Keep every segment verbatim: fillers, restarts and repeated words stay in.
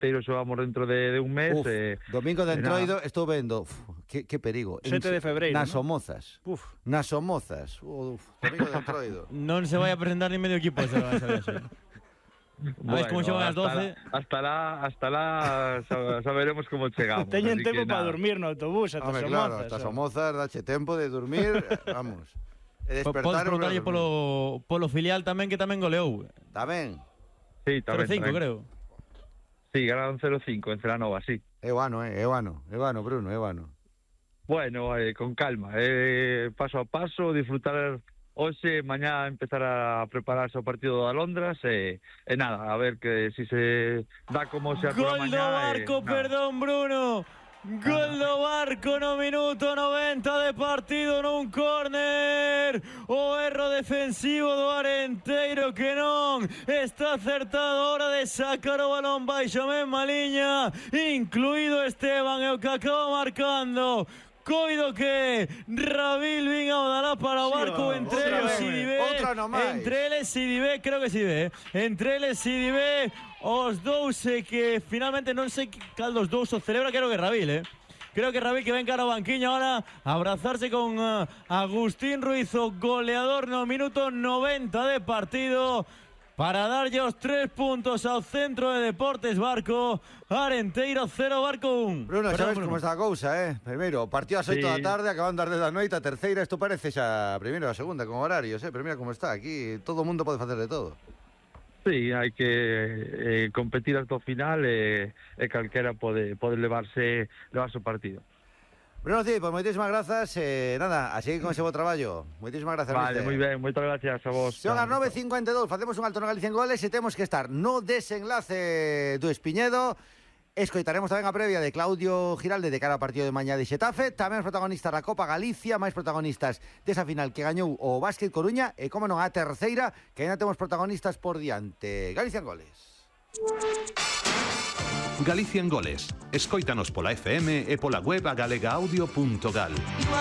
Enteiro xogamos dentro de, de un mes. Uf, eh, domingo de Entroido, estou vendo, uf, que, que perigo. sete de febreiro, Nas ¿no? Somozas. Uf. Nas Somozas. Uf, domingo de Entroido. Non se vai a presentar ni medio equipo esa, esa viaxe. A ver como xogan as doce. Hasta lá, hasta lá xa, xa veremos como chegamos. Teñen así tempo que para nada. dormir no autobús ata Home, Somozas. claro, hasta ¿sabes? Somozas, dache tempo de dormir, vamos. E Podes despertar. preguntarlle polo, polo filial tamén, que tamén goleou. Tamén. Sí, cero tamén, cinco, tamén. creo. Sí, ganaron cero cinco en Celanova, sí. É vano, eh, é vano, é vano, Bruno, é vano. Bueno, eh, con calma, eh, paso a paso, disfrutar hoxe, mañá empezar a prepararse o partido do Alondras e, e nada, a ver que si se dá como xa por Gol do mañá. Barco, eh, nada. perdón, Bruno. Gol do Barco no minuto noventa de partido nun córner. O erro defensivo do Arenteiro que non está acertado a hora de sacar o balón baixo a mesma liña, incluído Esteban, e o que acaba marcando. Coido que Rabil vin a Odalá para o Barco, Sí, entre outra eles vez, Sidibé, outra no máis. entre eles Sidibé, creo que Sidibé, entre eles Sidibé, os dous e que finalmente non sei cal dos dous o celebra, creo que Rabil, eh. Creo que Rabil que ven cara ao banquiño ahora a abrazarse con uh, Agustín Ruiz, o goleador no minuto noventa de partido, para darlle os tres puntos ao Centro de Deportes Barco. Arenteiro cero, Barco un. Bruno, Perdón, sabes Bruno. como está a cousa, eh? Primeiro, partido ás oito Sí. da tarde, acabando das dez da noite, a terceira, isto parece xa a primeira ou a segunda con horarios, eh? Pero mira como está, aquí todo o mundo pode facer de todo. Sí, hai que eh, competir hasta o final e, e calquera pode, pode levarse, levarse o partido. Bruno Cid, pues moitísimas grazas, eh, nada, a seguir con ese bo traballo. Moitísimas grazas, Vale, mister. moi ben, moitas gracias a vos. Son as nove e cincuenta e dous, facemos un alto no Galicia en goles e temos que estar no desenlace do Espiñedo. Escoitaremos tamén a previa de Claudio Giralde de cara ao partido de mañá de Xetafe. Tamén os protagonistas da Copa Galicia, máis protagonistas desa final que gañou o Básquet Coruña e, como non, a terceira, que ainda temos protagonistas por diante. Galicia en goles. Galicia en goles. Escóitanos pola F M e pola web a galega audio punto gal.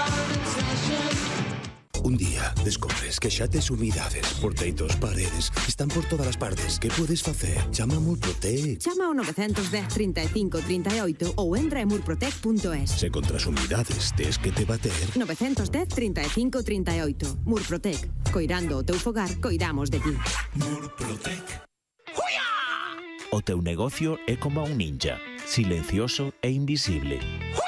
Un día descobres que xa tes humidades por teitos, paredes, están por todas as partes. Que podes facer? Chama a Murprotec. Chama ao nove un cero, trinta e cinco, trinta e oito ou entra en murprotec punto es. Se contra as humidades tes que te bater. nove un cero, trinta e cinco, trinta e oito. Murprotec. Coirando o teu fogar, coidamos de ti. Murprotec. O teu negocio é como un ninja, silencioso e invisible.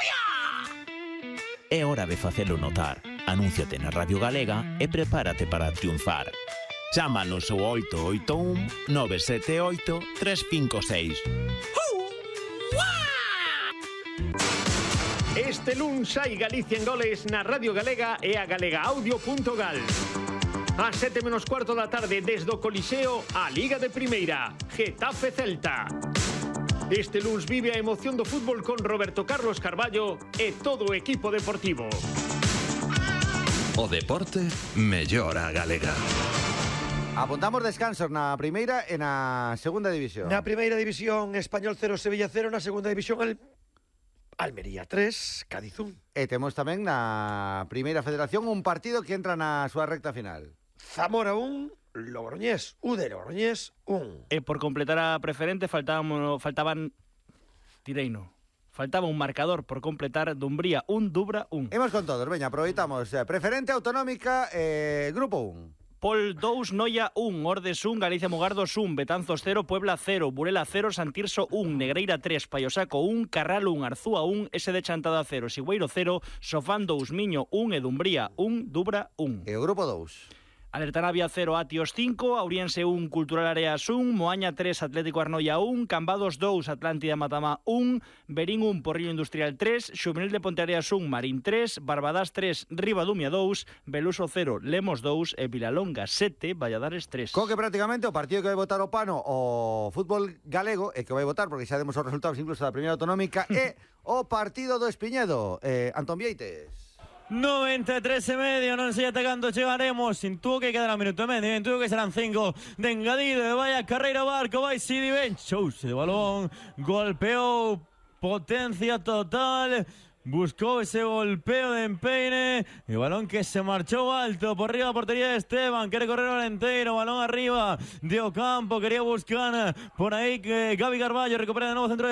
É hora de facelo notar. Anúnciate na Radio Galega e prepárate para triunfar. Chámanos ao oito oito un, nove sete oito, tres cinco seis. Este luns hai Galicia en goles na Radio Galega e a galega audio punto gal. A sete menos cuarto da tarde desde o Coliseo, a Liga de Primeira, Getafe Celta. Este luns vive a emoción do fútbol con Roberto Carlos Carballo e todo o equipo deportivo. O deporte mellora a galega. Apuntamos descansos na primeira e na segunda división. Na primeira división, Español cero, Sevilla cero. Na segunda división, el... Almería tres, Cádiz un. E temos tamén na primeira federación un partido que entra na súa recta final. Zamora un, Logroñés un de Logroñés un. E por completar a preferente faltaban, faltaban Tireino. Faltaba un marcador por completar. Dumbría un, Dubra un. Imos con todos, veña, aproveitamos. Eh, preferente autonómica, eh, grupo un. Pol dous, Noia un, Ordes un, Galicia Mugardos un, Betanzos cero, Puebla cero, Burela cero, Santirso un, Negreira tres, Paiosaco un, Carral un, Arzúa un, S de Chantada cero, Sigüeiro cero, Sofán dous, Miño un e Dumbría un, Dubra un. E o grupo dous. Alertanavia cero, Atios cinco, Auriense un, Cultural Areas un, Moaña tres, Atlético Arnoia un, Cambados dos, Atlántida Matama un, Berín un, Porriño Industrial tres, Xuvenil de Ponteareas un, Marín tres, Barbadas tres, Ribadumia dos, Beluso cero, Lemos dos e Vilalonga sete, Valladares tres. Co que prácticamente o partido que vai votar o Pano o fútbol galego e que vai votar, porque xa demos os resultados incluso da primeira autonómica, é o partido do Espiñedo. Eh, Antón Vieites. noventa e tres e medio, non sei ata cando chegaremos. Tuvo que quedar a minuto e medio, tuvo que serán cinco de engadido. E vai a carreira Barco, vai Sidibé, chouse de balón, golpeou, potencia total, buscó ese golpeo de Empeine, el balón que se marchó alto por arriba, portería de Esteban, quiere correr Orenteiro, balón arriba de Ocampo, quería buscar por ahí que Gaby Carballo recupera de nuevo centro de